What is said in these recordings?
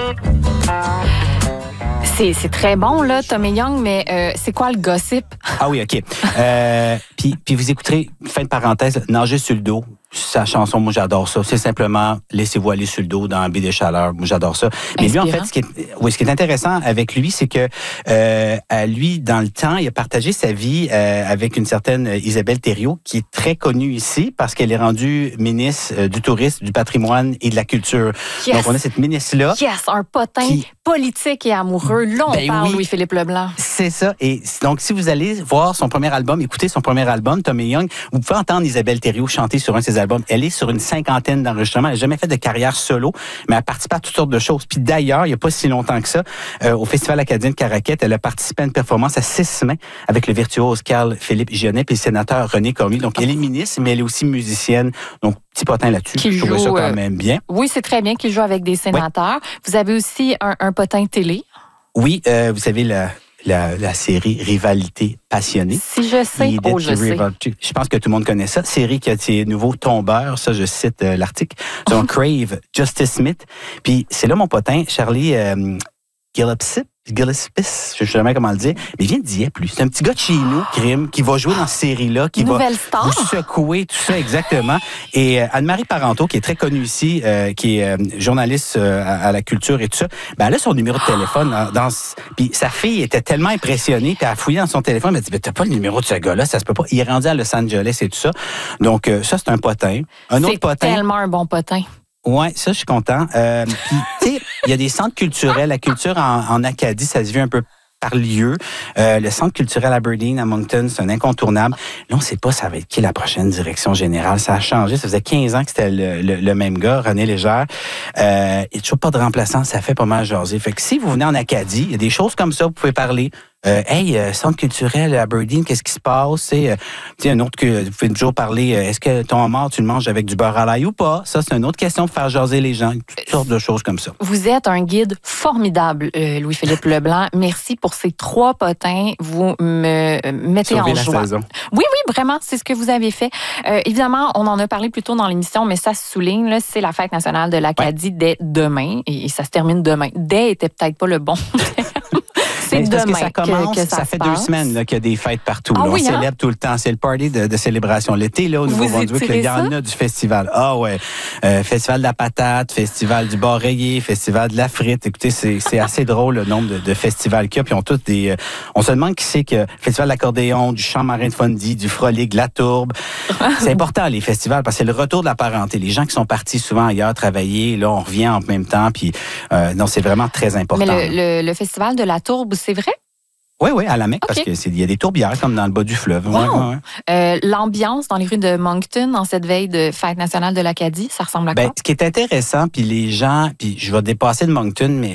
C'est très bon, là, Tommy Young, mais c'est quoi le gossip? Ah oui, OK. Puis vous écouterez, fin de parenthèse, Nager sur le dos. Sa chanson, moi, j'adore ça. C'est simplement laissez-vous aller sur le dos dans la baie des Chaleurs. Moi, j'adore ça. Mais lui, en fait, ce qui est intéressant avec lui, c'est que lui, dans le temps, il a partagé sa vie avec une certaine Isabelle Thériault, qui est très connue ici parce qu'elle est rendue ministre du Tourisme, du Patrimoine et de la Culture. Yes. Donc, on a cette ministre-là. Yes, un potin politique et amoureux. Là, on parle Louis-Philippe Leblanc. C'est ça. Et donc, si vous allez voir son premier album, écouter son premier album, Tommy Young, vous pouvez entendre Isabelle Thériault chanter sur un de ses albums. Elle est sur une 50aine d'enregistrements. Elle n'a jamais fait de carrière solo, mais elle participe à toutes sortes de choses. Puis d'ailleurs, il n'y a pas si longtemps que ça, au Festival acadien de Caraquette, elle a participé à une performance à 6 mains avec le virtuose Carl-Philippe Gionnet puis le sénateur René Cormier. Donc, elle est ministre, mais elle est aussi musicienne. Donc, petit potin là-dessus. Je trouvais ça quand même bien. Oui, c'est très bien qu'il joue avec des sénateurs. Oui. Vous avez aussi un potin télé. Oui, vous savez, la série Rivalité passionnée. Si je sais, je sais. Je pense que tout le monde connaît ça. Série qui a ses nouveaux tombeurs, ça je cite l'article, selon Crave, Justice Smith. Puis c'est là mon potin, Charlie Gillespie, je sais jamais comment le dire, mais il vient de Dieppe, lui. C'est un petit gars de chez nous, crime, qui va jouer dans cette série-là, qui va vous secouer, tout ça, exactement. Et Anne-Marie Parenteau, qui est très connue ici, qui est journaliste à la culture et tout ça, ben elle a son numéro de téléphone. Puis sa fille était tellement impressionnée, puis elle a fouillé dans son téléphone, elle m'a dit, ben, t'as pas le numéro de ce gars-là, ça se peut pas. Il est rendu à Los Angeles et tout ça. Donc, ça, c'est un potin. Un autre potin. C'est tellement un bon potin. Oui, ça, je suis content. Puis, tu sais, il y a des centres culturels. La culture en Acadie, ça se vit un peu par lieu. Le centre culturel Aberdeen, à Moncton, c'est un incontournable. Là, on ne sait pas ça va être qui la prochaine direction générale. Ça a changé. Ça faisait 15 ans que c'était le même gars, René Légère. Il n'y a toujours pas de remplaçant. Ça fait pas mal jaser. Fait que si vous venez en Acadie, il y a des choses comme ça, vous pouvez parler. Centre culturel Aberdeen, qu'est-ce qui se passe? C'est un autre que vous pouvez toujours parler. Est-ce que ton homard, tu le manges avec du beurre à l'ail ou pas? Ça, c'est une autre question pour faire jaser les gens. Toutes sortes de choses comme ça. Vous êtes un guide formidable, Louis-Philippe Leblanc. Merci pour ces 3 potins. Vous me mettez Sauver en joie. Saison. Oui, vraiment, c'est ce que vous avez fait. Évidemment, on en a parlé plus tôt dans l'émission, mais ça se souligne, là, c'est la fête nationale de l'Acadie dès demain. Et ça se termine demain. Dès était peut-être pas le bon. C'est parce demain que ça commence, que ça fait passe. 2 semaines là, qu'il y a des fêtes partout. Ah, là. oui, on célèbre tout le temps. C'est le party de célébration. L'été, là, au Nouveau-Brunswick, il y en a du festival. Ah ouais. Festival de la patate, festival du bar rayé, festival de la frite. Écoutez, c'est assez drôle le nombre de festivals qu'il y a. Puis ils ont tous des... on se demande qui c'est que festival de l'accordéon, du chant marin de Fondy, du frolic, de la tourbe. C'est important, les festivals, parce que c'est le retour de la parenté. Les gens qui sont partis souvent ailleurs travailler, là, on revient en même temps. Puis non, c'est vraiment très important. Mais le festival de la tourbe, c'est vrai? Oui, à la Mecque, parce qu'il y a des tourbières comme dans le bas du fleuve. Wow. L'ambiance dans les rues de Moncton en cette veille de fête nationale de l'Acadie, ça ressemble à quoi? Ce qui est intéressant, puis les gens, puis je vais dépasser de Moncton, mais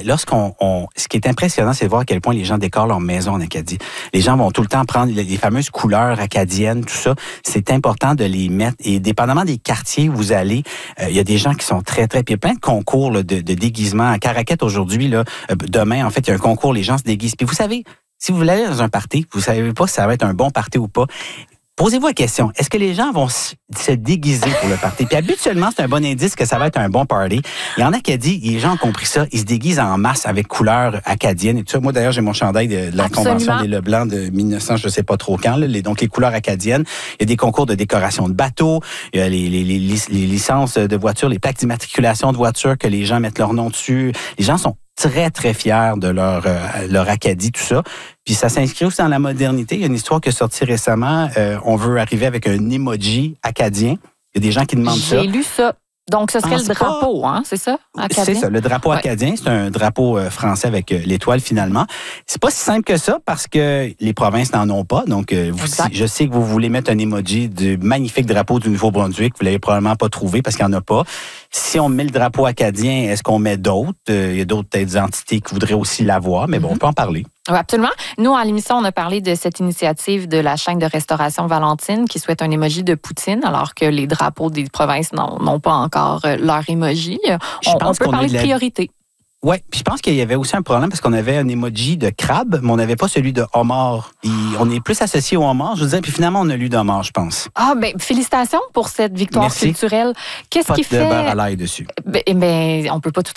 ce qui est impressionnant, c'est de voir à quel point les gens décorent leur maison en Acadie. Les gens vont tout le temps prendre les fameuses couleurs acadiennes, tout ça. C'est important de les mettre. Et dépendamment des quartiers où vous allez, il y a des gens qui sont très, très... Puis il y a plein de concours là, de déguisement. À Caraquette, aujourd'hui, demain, en fait, il y a un concours, les gens se déguisent. Puis vous savez... Si vous voulez aller dans un party, vous ne savez pas si ça va être un bon party ou pas, posez-vous la question, est-ce que les gens vont se déguiser pour le party? Puis habituellement, c'est un bon indice que ça va être un bon party. Et en Acadie, les gens ont compris ça. Ils se déguisent en masse avec couleurs acadiennes et tout ça. Moi, d'ailleurs, j'ai mon chandail de la Convention des Leblancs de 1900, je ne sais pas trop quand, là, donc les couleurs acadiennes. Il y a des concours de décoration de bateaux, il y a les licences de voitures, les plaques d'immatriculation de voitures que les gens mettent leur nom dessus. Les gens sont très, très fiers de leur Acadie, tout ça. Puis ça s'inscrit aussi dans la modernité. Il y a une histoire qui est sortie récemment. On veut arriver avec un emoji acadien. Il y a des gens qui demandent ça. J'ai lu ça. Donc, ce serait le drapeau, hein, c'est ça, acadien? C'est ça, le drapeau acadien. C'est un drapeau français avec l'étoile, finalement. C'est pas si simple que ça parce que les provinces n'en ont pas. Donc, je sais que vous voulez mettre un emoji du magnifique drapeau du Nouveau-Brunswick. Vous l'avez probablement pas trouvé parce qu'il n'y en a pas. Si on met le drapeau acadien, est-ce qu'on met d'autres? Il y a d'autres entités qui voudraient aussi l'avoir, mais bon, on peut en parler. Oui, absolument. Nous, à l'émission, on a parlé de cette initiative de la chaîne de restauration Valentine qui souhaite un emoji de Poutine, alors que les drapeaux des provinces n'ont pas encore leur emoji. On peut parler de priorité. Oui, puis je pense qu'il y avait aussi un problème parce qu'on avait un emoji de crabe, mais on n'avait pas celui de homard. Puis on est plus associé au homard, je veux dire, puis finalement, on a lu d'homard, je pense. Ah, bien, félicitations pour cette victoire culturelle. Qu'est-ce qui fait... de beurre à l'ail dessus. Ben, on peut pas tout avoir.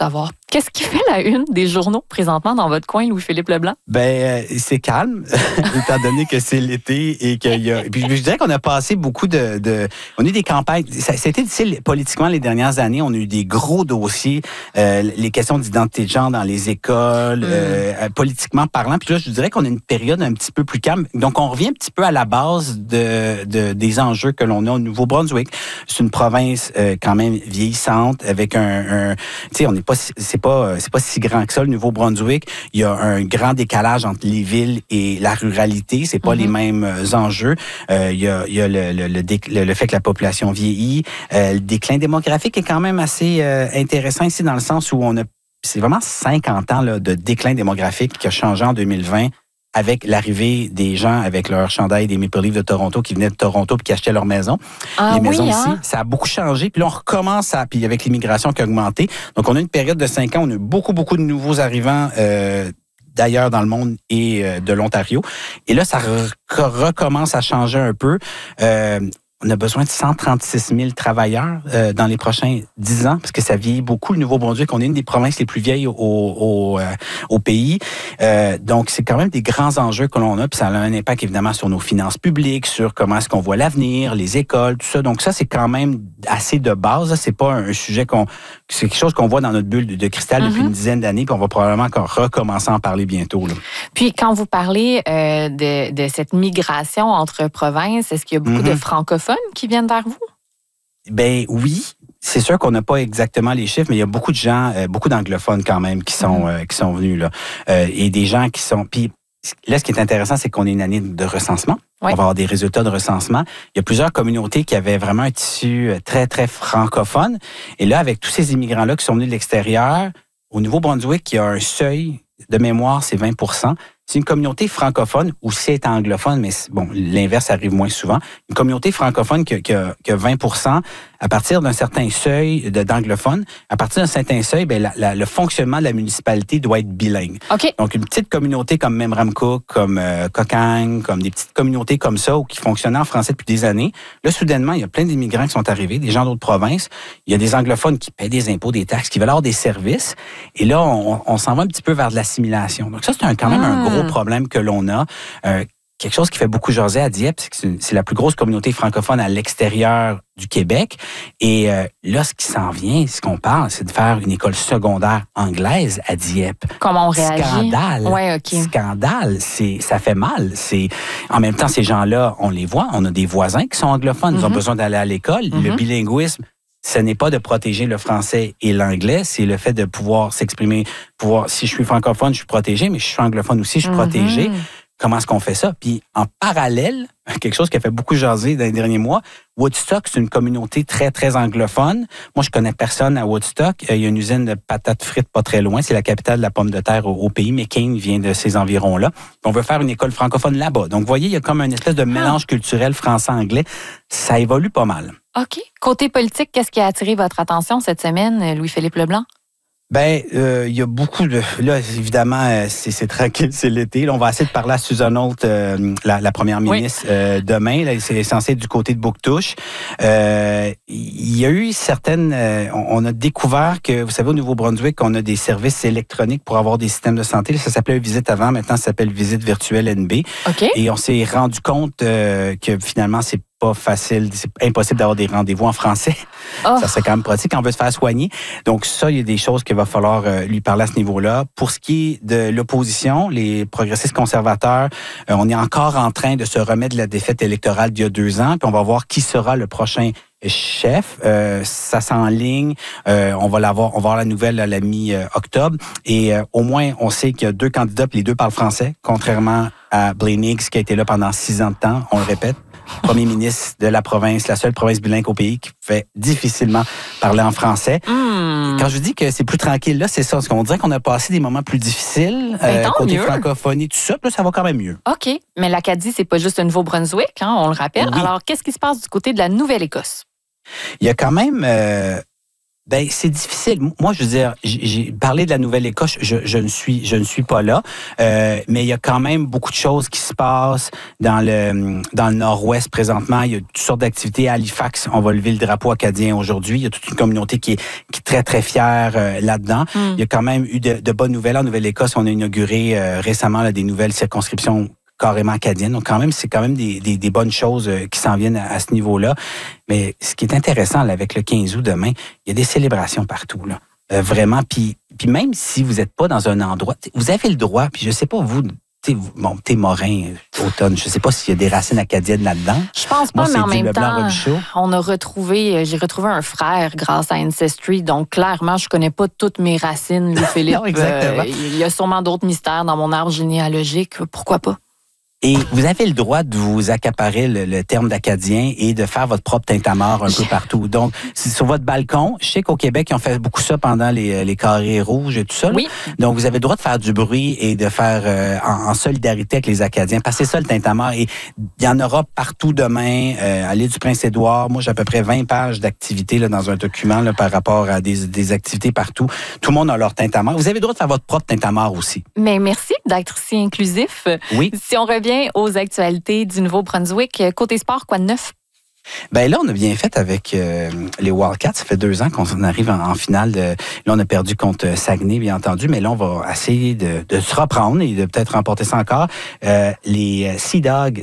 Qu'est-ce qui fait la une des journaux présentement dans votre coin, Louis-Philippe Leblanc? C'est calme, étant donné que c'est l'été et qu'il y a. Et puis je dirais qu'on a passé beaucoup on a eu des campagnes. C'était difficile politiquement les dernières années. On a eu des gros dossiers, les questions d'identité de genre dans les écoles, politiquement parlant. Puis là, je dirais qu'on a une période un petit peu plus calme. Donc, on revient un petit peu à la base des enjeux que l'on a au Nouveau-Brunswick. C'est une province quand même vieillissante avec tu sais, on n'est pas c'est pas si grand que ça, le Nouveau-Brunswick. Il y a un grand décalage entre les villes et la ruralité. C'est pas les mêmes enjeux. Il y a le fait que la population vieillit. Le déclin démographique est quand même assez intéressant ici dans le sens où c'est vraiment 50 ans là, de déclin démographique qui a changé en 2020 avec l'arrivée des gens avec leur chandail des Maple Leafs de Toronto qui venaient de Toronto puis qui achetaient leur maison. Les maisons ici, ça a beaucoup changé. Puis là, on recommence puis avec l'immigration qui a augmenté. Donc, on a une période de 5 ans, on a eu beaucoup de nouveaux arrivants d'ailleurs dans le monde et de l'Ontario. Et là, ça recommence à changer un peu. On a besoin de 136 000 travailleurs dans les prochains 10 ans, parce que ça vieillit beaucoup. Le Nouveau-Brunswick, on est une des provinces les plus vieilles au pays. Donc, c'est quand même des grands enjeux que l'on a, puis ça a un impact évidemment sur nos finances publiques, sur comment est-ce qu'on voit l'avenir, les écoles, tout ça. Donc, ça, c'est quand même assez de base. C'est pas un sujet c'est quelque chose qu'on voit dans notre bulle de cristal depuis une dizaine d'années, puis on va probablement encore recommencer à en parler bientôt, là. Puis, quand vous parlez de cette migration entre provinces, est-ce qu'il y a beaucoup de francophones qui viennent vers vous? Ben oui. C'est sûr qu'on n'a pas exactement les chiffres, mais il y a beaucoup de gens, beaucoup d'anglophones quand même qui sont venus là. Et des gens qui sont... Puis là, ce qui est intéressant, c'est qu'on est une année de recensement. Oui. On va avoir des résultats de recensement. Il y a plusieurs communautés qui avaient vraiment un tissu très, très francophone. Et là, avec tous ces immigrants-là qui sont venus de l'extérieur, au Nouveau-Brunswick, il y a un seuil de mémoire, c'est 20 %. C'est une communauté francophone ou c'est anglophone, mais bon, l'inverse arrive moins souvent. Une communauté francophone qui a 20 % à partir d'un certain seuil d'anglophones. À partir d'un certain seuil, le fonctionnement de la municipalité doit être bilingue. Okay. Donc, une petite communauté comme Memramcook, comme Kokang, comme des petites communautés comme ça, ou qui fonctionnaient en français depuis des années. Là, soudainement, il y a plein d'immigrants qui sont arrivés, des gens d'autres provinces. Il y a des anglophones qui paient des impôts, des taxes, qui veulent avoir des services. Et là, on s'en va un petit peu vers de l'assimilation. Donc, ça, c'est quand même un gros problème que l'on a. Quelque chose qui fait beaucoup jaser à Dieppe, c'est que c'est la plus grosse communauté francophone à l'extérieur du Québec. Et là, ce qui s'en vient, ce qu'on parle, c'est de faire une école secondaire anglaise à Dieppe. Comment on réagit? Scandale. Ouais, OK. Scandale. Ça fait mal. En même temps, ces gens-là, on les voit. On a des voisins qui sont anglophones. Ils ont besoin d'aller à l'école. Le bilinguisme, ce n'est pas de protéger le français et l'anglais, c'est le fait de pouvoir s'exprimer. Si je suis francophone, je suis protégé, mais je suis anglophone aussi, je suis protégé. Comment est-ce qu'on fait ça? Puis en parallèle, quelque chose qui a fait beaucoup jaser dans les derniers mois, Woodstock, c'est une communauté très, très anglophone. Moi, je connais personne à Woodstock. Il y a une usine de patates frites pas très loin. C'est la capitale de la pomme de terre au pays. McCain vient de ces environs-là. On veut faire une école francophone là-bas. Donc, vous voyez, il y a comme une espèce de mélange culturel français-anglais. Ça évolue pas mal. OK. Côté politique, qu'est-ce qui a attiré votre attention cette semaine, Louis-Philippe Leblanc? Il y a beaucoup de... Là, évidemment, c'est tranquille, c'est l'été. Là, on va essayer de parler à Susan Holt, la première ministre, demain. Là, c'est censé être du côté de Bouctouche. Il y a eu certaines... on a découvert que, vous savez, au Nouveau-Brunswick, on a des services électroniques pour avoir des systèmes de santé. Ça s'appelait Visite avant, maintenant ça s'appelle Visite virtuelle NB. Okay. Et on s'est rendu compte que finalement, c'est pas facile, c'est impossible d'avoir des rendez-vous en français. Ça serait quand même pratique quand on veut se faire soigner. Donc ça, il y a des choses qu'il va falloir lui parler à ce niveau-là. Pour ce qui est de l'opposition, les progressistes conservateurs, on est encore en train de se remettre de la défaite électorale d'il y a 2 ans, puis on va voir qui sera le prochain chef. Ça s'enligne. On va avoir la nouvelle à la mi-octobre. Et au moins, on sait qu'il y a 2 candidats, puis les 2 parlent français, contrairement à Blaine Higgs, qui a été là pendant 6 ans de temps, on le répète. Premier ministre de la province, la seule province bilingue au pays qui fait difficilement parler en français. Quand je dis que c'est plus tranquille, là, c'est ça. Parce qu'on dirait qu'on a passé des moments plus difficiles, côté francophonie, tout ça, puis là, ça va quand même mieux. OK. Mais l'Acadie, c'est pas juste le Nouveau-Brunswick, hein, on le rappelle. Oui. Alors, qu'est-ce qui se passe du côté de la Nouvelle-Écosse? Il y a quand même Ben c'est difficile. Moi, je veux dire, j'ai parlé de la Nouvelle-Écosse, je ne suis pas là, mais il y a quand même beaucoup de choses qui se passent dans le Nord-Ouest présentement. Il y a toutes sortes d'activités. À Halifax, on va lever le drapeau acadien aujourd'hui. Il y a toute une communauté qui est très, très fière là-dedans. Il y a quand même eu de bonnes nouvelles. En Nouvelle-Écosse, on a inauguré récemment là, des nouvelles circonscriptions carrément acadienne. Donc, c'est quand même des bonnes choses qui s'en viennent à ce niveau-là. Mais ce qui est intéressant, là, avec le 15 août demain, il y a des célébrations partout, là. Vraiment. Puis même si vous n'êtes pas dans un endroit, vous avez le droit, puis je sais pas, vous, t'es Morin, automne, je sais pas s'il y a des racines acadiennes là-dedans. Je pense pas, mais en même temps, j'ai retrouvé un frère grâce à Ancestry, donc clairement, je connais pas toutes mes racines, Louis-Philippe. Non, exactement. Il y a sûrement d'autres mystères dans mon arbre généalogique. Pourquoi pas? Et vous avez le droit de vous accaparer le terme d'acadien et de faire votre propre tintamarre un peu partout. Donc, c'est sur votre balcon. Je sais qu'au Québec, ils ont fait beaucoup ça pendant les carrés rouges et tout ça. Oui. Donc, vous avez le droit de faire du bruit et de faire en solidarité avec les Acadiens. Parce que c'est ça le tintamarre. Et il y en aura partout demain à l'île du Prince-Édouard. Moi, j'ai à peu près 20 pages d'activités là, dans un document là, par rapport à des activités partout. Tout le monde a leur tintamarre. Vous avez le droit de faire votre propre tintamarre aussi. Mais merci d'être si inclusif. Oui. Si on revient aux actualités du Nouveau-Brunswick, côté sport, quoi de neuf? Ben là, on a bien fait avec les Wildcats. Ça fait 2 ans qu'on arrive en finale. Là, on a perdu contre Saguenay, bien entendu, mais là, on va essayer de se reprendre et de peut-être remporter ça encore. Les Sea Dogs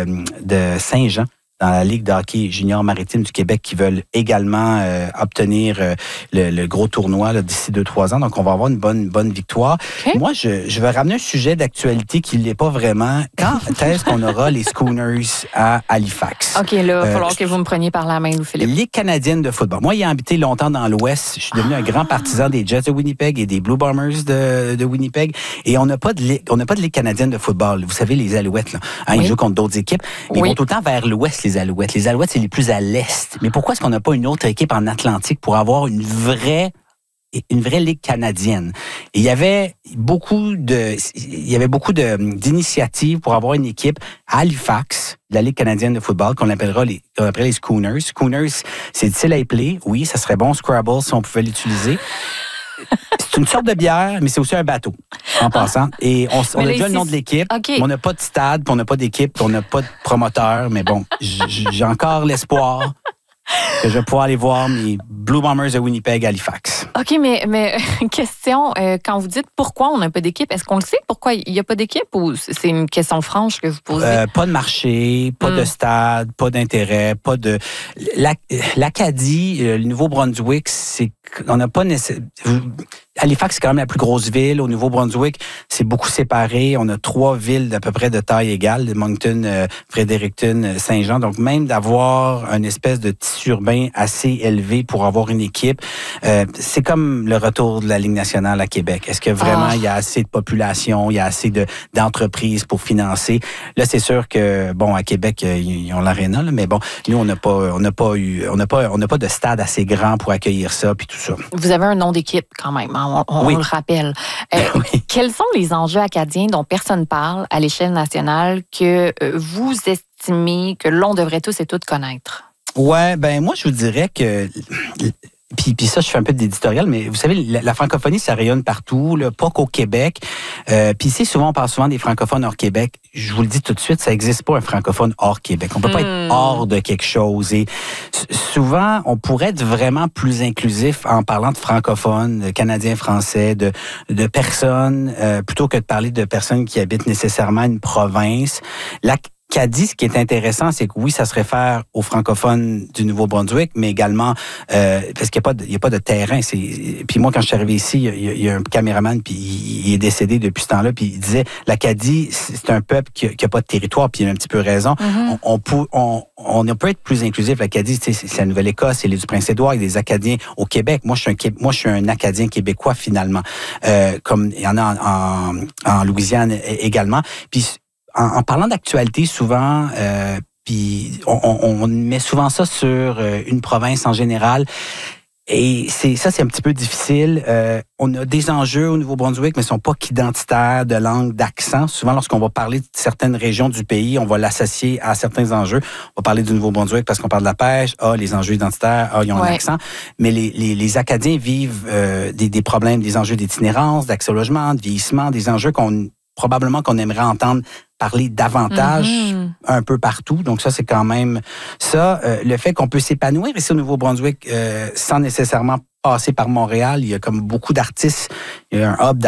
de Saint-Jean, dans la Ligue de hockey junior maritime du Québec, qui veulent également obtenir le gros tournoi là, d'ici 2-3 ans. Donc, on va avoir une bonne victoire. Okay. Moi, je vais ramener un sujet d'actualité qui ne l'est pas vraiment. Quand est-ce qu'on aura les Schooners à Halifax? OK, là, il va falloir que vous me preniez par la main, Louis-Philippe. Ligue canadienne de football. Moi, ayant habité longtemps dans l'Ouest, je suis devenu un grand partisan des Jets de Winnipeg et des Blue Bombers de Winnipeg. Et on n'a pas de ligue canadienne de football. Vous savez, les Alouettes, là, hein, ils jouent contre d'autres équipes. Ils vont tout le temps vers l'Ouest, les Alouettes. Les Alouettes, c'est les plus à l'Est. Mais pourquoi est-ce qu'on n'a pas une autre équipe en Atlantique pour avoir une vraie ligue canadienne? Et il y avait beaucoup d'initiatives pour avoir une équipe à Halifax, de la Ligue canadienne de football, qu'on appellerait les Schooners. Schooners, c'est difficile à épeler. Oui, ça serait bon, Scrabble, si on pouvait l'utiliser. C'est une sorte de bière, mais c'est aussi un bateau, en passant. Et on a déjà le nom de l'équipe. Okay. On n'a pas de stade, puis on n'a pas d'équipe, puis on n'a pas de promoteur. Mais bon, j'ai encore l'espoir que je vais pouvoir aller voir mes Blue Bombers de Winnipeg à Halifax. OK, mais question, quand vous dites pourquoi on n'a pas d'équipe, est-ce qu'on le sait pourquoi il n'y a pas d'équipe ou c'est une question franche que vous posez? Pas de marché, pas de stade, pas d'intérêt, pas de... L'Acadie, le Nouveau-Brunswick, on n'a pas nécessairement... Halifax, c'est quand même la plus grosse ville. Au Nouveau-Brunswick, c'est beaucoup séparé. On a 3 villes d'à peu près de taille égale, Moncton, Fredericton, Saint-Jean. Donc, même d'avoir une espèce de tissu urbain assez élevé pour avoir une équipe, c'est comme le retour de la Ligue nationale à Québec. Est-ce que vraiment il y a assez de population, il y a assez d'entreprises pour financer? Là, c'est sûr que, bon, à Québec, ils ont l'aréna, mais bon, nous, on n'a pas de stade assez grand pour accueillir ça, puis tout ça. Vous avez un nom d'équipe, quand même. On le rappelle. Oui. Quels sont les enjeux acadiens dont personne ne parle à l'échelle nationale que vous estimez que l'on devrait tous et toutes connaître? Ouais, ben moi, je vous dirais que... Puis ça, je fais un peu d'éditorial, mais vous savez, la francophonie, ça rayonne partout, là, pas qu'au Québec. Puis souvent, on parle souvent des francophones hors Québec. Je vous le dis tout de suite, ça n'existe pas un francophone hors Québec. On peut pas être hors de quelque chose. Et souvent, on pourrait être vraiment plus inclusif en parlant de francophones, de Canadiens français, de personnes, plutôt que de parler de personnes qui habitent nécessairement une province. L'Acadie, ce qui est intéressant, c'est que oui, ça se réfère aux francophones du Nouveau-Brunswick, mais également parce qu'il n'y a pas de terrain. Puis moi, quand je suis arrivé ici, il y a un caméraman, puis il est décédé depuis ce temps-là, puis il disait l'Acadie, c'est un peuple qui n'a pas de territoire, puis il a un petit peu raison. Mm-hmm. On peut être plus inclusif. L'Acadie, c'est la Nouvelle-Écosse, c'est l'île du Prince-Édouard, il y a des Acadiens au Québec. Moi, je suis un Acadien québécois finalement, comme il y en a en Louisiane également. Puis en parlant d'actualité, souvent, puis on met souvent ça sur une province en général. Et c'est un petit peu difficile. On a des enjeux au Nouveau-Brunswick, mais ils ne sont pas qu'identitaires de langue, d'accent. Souvent, lorsqu'on va parler de certaines régions du pays, on va l'associer à certains enjeux. On va parler du Nouveau-Brunswick parce qu'on parle de la pêche. Les enjeux identitaires. Ils ont un accent. Mais les Acadiens vivent des problèmes, des enjeux d'itinérance, d'accès au logement, de vieillissement, des enjeux probablement qu'on aimerait entendre parler davantage un peu partout. Donc ça, c'est quand même ça. Le fait qu'on peut s'épanouir ici au Nouveau-Brunswick sans nécessairement passer par Montréal. Il y a comme beaucoup d'artistes. Il y a un hub